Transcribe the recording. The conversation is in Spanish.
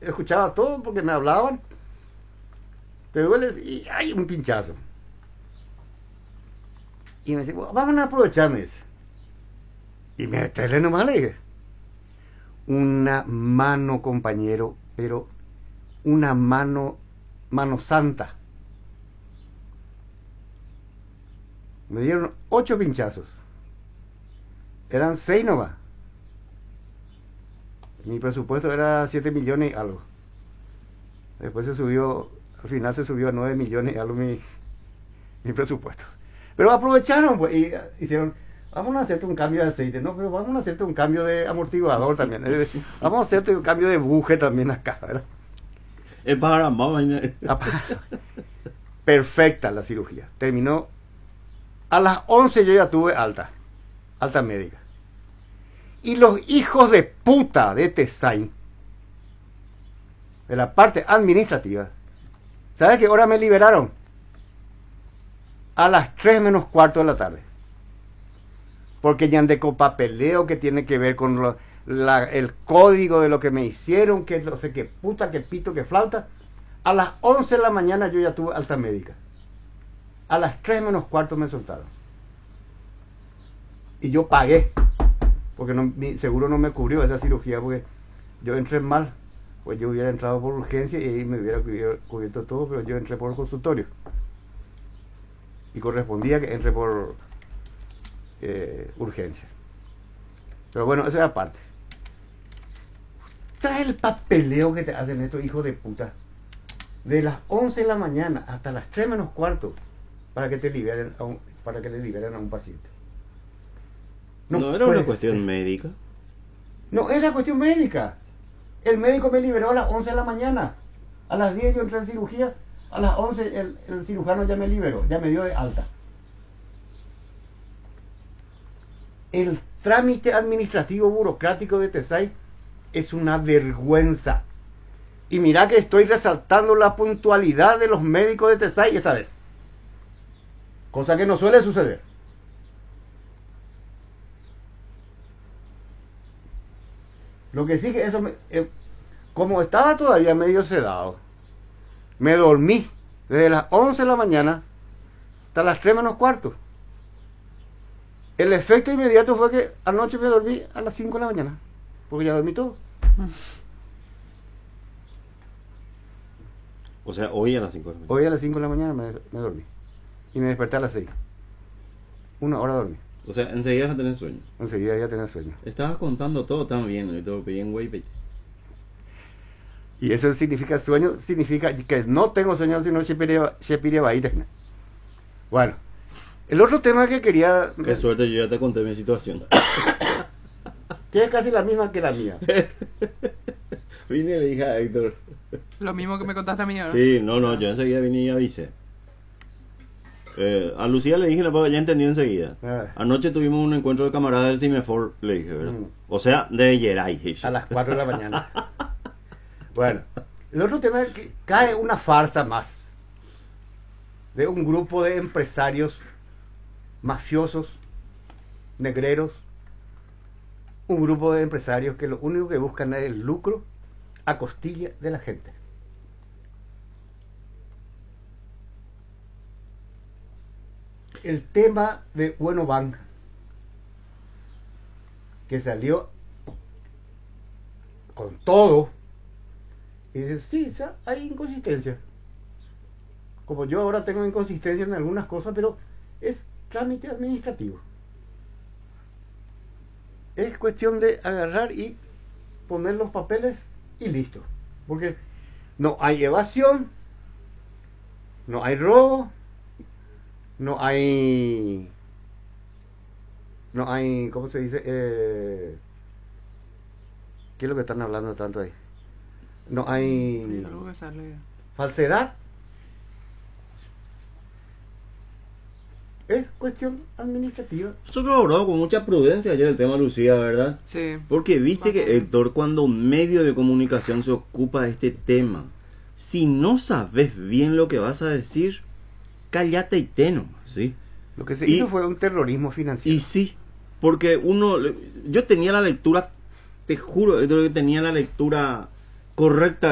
escuchaba todo porque me hablaban. Te duele y hay un pinchazo. Y me dice, vamos a aprovecharme ese. Y me trae nomás, le dije. Una mano, compañero, pero una mano santa. Me dieron 8 pinchazos. Eran 6 nomás. Mi presupuesto era 7 millones y algo. Después se subió, al final se subió a 9 millones y algo mi presupuesto. Pero aprovecharon, pues, y hicieron, vamos a hacerte un cambio de aceite, no, pero vamos a hacerte un cambio de amortiguador también. Vamos a hacerte un cambio de buje también acá, ¿verdad? Es para Perfecta la cirugía. Terminó. A las 11 yo ya tuve alta médica. Y los hijos de puta de Tesai, de la parte administrativa, ¿sabes qué hora me liberaron? A las 3 menos cuarto de la tarde. Porque ya andé con papeleo que tiene que ver con el código de lo que me hicieron, que no sé qué puta, que pito, que flauta. A las 11 de la mañana yo ya tuve alta médica. A las 3 menos cuarto me soltaron. Y yo pagué. Porque mi seguro no me cubrió esa cirugía porque yo entré mal. Pues yo hubiera entrado por urgencia y ahí me hubiera cubierto todo, pero yo entré por consultorio. Y correspondía que entre por urgencia. Pero bueno, eso es aparte. ¿Sabes el papeleo que te hacen estos hijos de puta? De las 11 de la mañana hasta las 3 menos cuarto para que te liberen para que le liberen a un paciente. No era una cuestión médica. No era cuestión médica. El médico me liberó a las 11 de la mañana. A las 10 yo entré en cirugía. A las 11 el cirujano ya me liberó, ya me dio de alta. El trámite administrativo burocrático de Tesai es una vergüenza. Y mira que estoy resaltando la puntualidad de los médicos de Tesai esta vez. Cosa que no suele suceder. Lo que sí que eso, como estaba todavía medio sedado, me dormí desde las 11 de la mañana hasta las 3 menos cuarto. El efecto inmediato fue que anoche me dormí a las 5 de la mañana, porque ya dormí todo. O sea, hoy a las 5 de la mañana. Hoy a las 5 de la mañana me dormí. Y me desperté a las 6. 1 hora dormí. O sea, enseguida vas a tener sueño. Enseguida ya tenía sueño. Estabas contando todo tan bien, y todo bien, güey. Y eso significa sueño, significa que no tengo sueño, sino Shepirebaita. Bueno, el otro tema que quería... Qué suerte, yo ya te conté mi situación. Que es casi la misma que la mía. Vine y le dije a Héctor. Lo mismo que me contaste a mí, ¿no? Sí, no, yo enseguida vine y avisé. A Lucía le dije, ya entendió enseguida. Anoche tuvimos un encuentro de camaradas del Cimefor, le dije, ¿verdad? O sea, de Yeray. A las 4 de la mañana. Bueno, el otro tema es que cae una farsa más de un grupo de empresarios mafiosos, negreros, un grupo de empresarios que lo único que buscan es el lucro a costilla de la gente. El tema de Bueno Bank, que salió con todo, y dice, sí, hay inconsistencia. Como yo ahora tengo inconsistencia en algunas cosas, pero es trámite administrativo. Es cuestión de agarrar y poner los papeles y listo. Porque no hay evasión, no hay robo, no hay, ¿cómo se dice? ¿Qué es lo que están hablando tanto ahí? No hay falsedad. Es cuestión administrativa. Nosotros hablamos con mucha prudencia ayer el tema Lucía, ¿verdad? Sí. Porque viste que Héctor, cuando un medio de comunicación se ocupa de este tema, si no sabes bien lo que vas a decir, cállate y teno, ¿sí? Lo que se hizo fue un terrorismo financiero. Y sí, porque yo tenía la lectura, te juro, Héctor, que tenía la lectura correcta